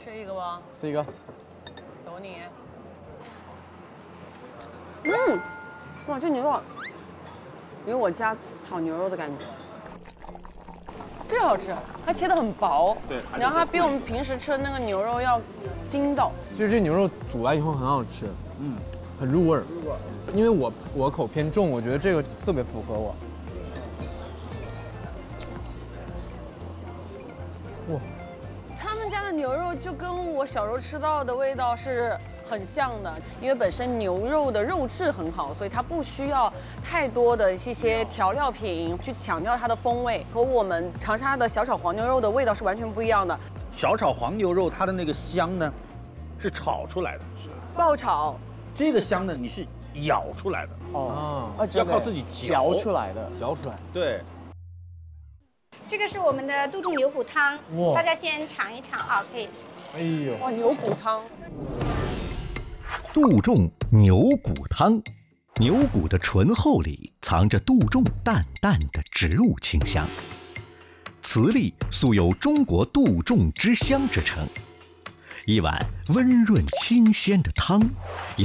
吃一个吧。 吃一个。 走你。 哇，这牛肉有我家炒牛肉的感觉。 这个好吃，它切的很薄， 对然后它比我们平时吃的那个牛肉要筋道。 其实这牛肉煮完以后很好吃，很入味儿。因为我口偏重，我觉得这个特别符合我。哇， 他们家的牛肉就跟我小时候吃到的味道是很像的，因为本身牛肉的肉质很好，所以它不需要太多的一些调料品去强调它的风味，和我们长沙的小炒黄牛肉的味道是完全不一样的。 小炒黄牛肉它的那个香呢，是炒出来的， 爆炒， 这个香呢你是咬出来的，要靠自己嚼出来的，嚼出来。 对。 这个是我们的杜仲牛骨汤， 哇大家先尝一尝啊，可以。 哎呦， 哇，牛骨汤。 杜仲牛骨汤，牛骨的醇厚里藏着杜仲淡淡的植物清香。此里素有中国杜仲之乡之称。一碗温润清鲜的汤，